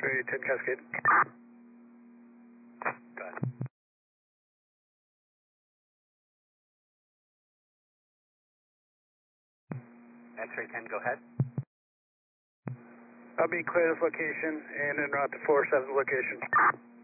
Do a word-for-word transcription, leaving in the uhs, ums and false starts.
X-ray ten Cascade. Go ahead. X-ray ten, go ahead. I'll be clear this location and en route to four seven's location.